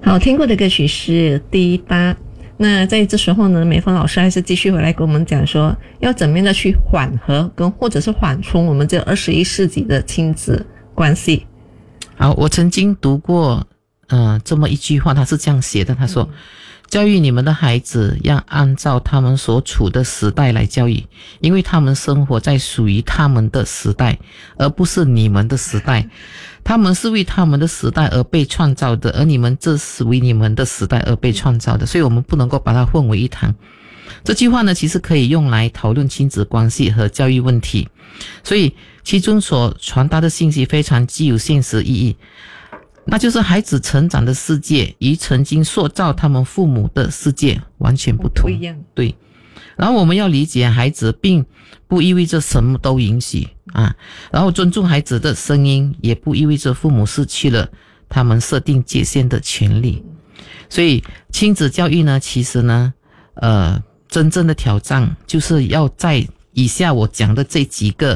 好，听过的歌曲是第八。那在这时候呢，美凤老师还是继续回来跟我们讲说，要怎么样的去缓和跟或者是缓冲我们这21世纪的亲子关系。 好，我曾经读过这么一句话，他是这样写的，他说教育你们的孩子要按照他们所处的时代来教育，因为他们生活在属于他们的时代，而不是你们的时代。他们是为他们的时代而被创造的，而你们这是为你们的时代而被创造的，所以我们不能够把它混为一谈。这句话呢，其实可以用来讨论亲子关系和教育问题，所以其中所传达的信息非常具有现实意义，那就是孩子成长的世界与曾经塑造他们父母的世界完全不同， 不一样。 对。然后我们要理解孩子并不意味着什么都允许啊，然后尊重孩子的声音也不意味着父母失去了他们设定界限的权利。所以亲子教育呢，其实呢真正的挑战就是要在以下我讲的这几个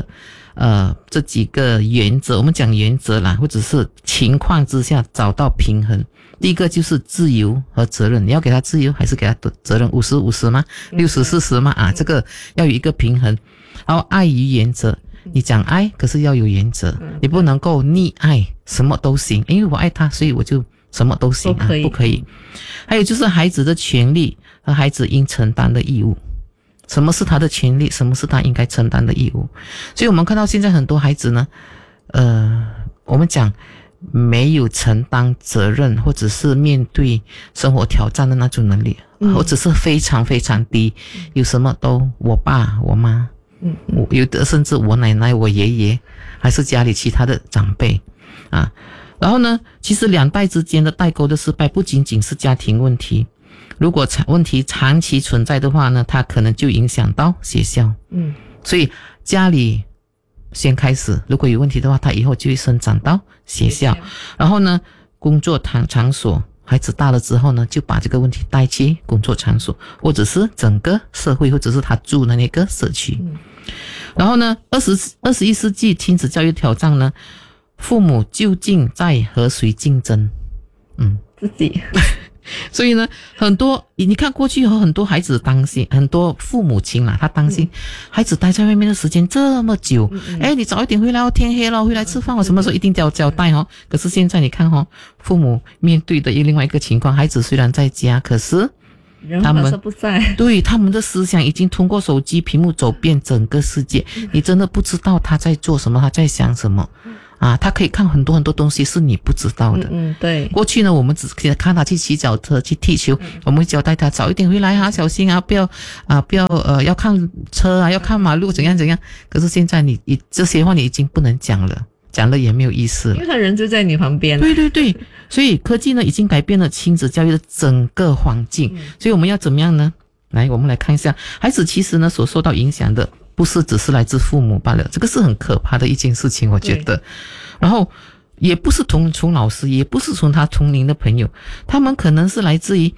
原则，我们讲原则啦，或者是情况之下找到平衡。第一个就是自由和责任，你要给他自由还是给他责任？50-50吗？60-40吗？这个要有一个平衡。然后爱与原则，你讲爱，可是要有原则，你不能够溺爱，什么都行，因为我爱他，所以我就什么都行不可以。还有就是孩子的权利和孩子应承担的义务。什么是他的权利，什么是他应该承担的义务。所以我们看到现在很多孩子呢我们讲没有承担责任，或者是面对生活挑战的那种能力，或者是非常非常低，有什么都我爸我妈，有的甚至我奶奶我爷爷，还是家里其他的长辈啊。然后呢，其实两代之间的代沟的失败不仅仅是家庭问题，如果问题长期存在的话呢，它可能就影响到学校。所以家里先开始，如果有问题的话，它以后就会生长到学校。然后呢，工作场所，孩子大了之后呢，就把这个问题带去工作场所，或者是整个社会，或者是他住的那个社区。然后呢，21世纪亲子教育挑战呢，父母究竟在和谁竞争？ 自己。 所以呢，很多你看过去有很多孩子担心，很多父母亲啦，他担心孩子待在外面的时间这么久，你早一点回来天黑了回来吃饭，我什么时候一定交代可是现在你看父母面对的另外一个情况，孩子虽然在家，可是他们不在， 对他们的思想已经通过手机屏幕走遍整个世界，你真的不知道他在做什么，他在想什么他可以看很多很多东西是你不知道的。 对。 过去呢，我们只看他去骑脚车去踢球，我们会交代他早一点回来小心不要要看车要看马路怎样怎样。可是现在你这些话你已经不能讲了，讲了也没有意思了， 因为他人就在你旁边。 对，所以科技呢已经改变了亲子教育的整个环境。所以我们要怎么样呢？来，我们来看一下，孩子其实呢所受到影响的不是只是来自父母罢了，这个是很可怕的一件事情，我觉得。然后也不是从老师，也不是从他同龄的朋友，他们可能是来自于